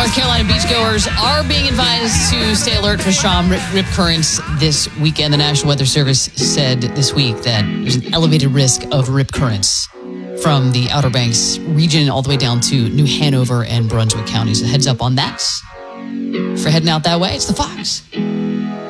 North Carolina beachgoers are being advised to stay alert for strong rip currents this weekend. The National Weather Service said this week that there's an elevated risk of rip currents from the Outer Banks region all the way down to New Hanover and Brunswick counties. A heads up on that. For heading out that way, it's the Fox.